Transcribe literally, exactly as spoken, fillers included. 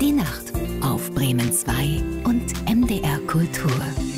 Die Nacht auf Bremen zwei und M D R Kultur.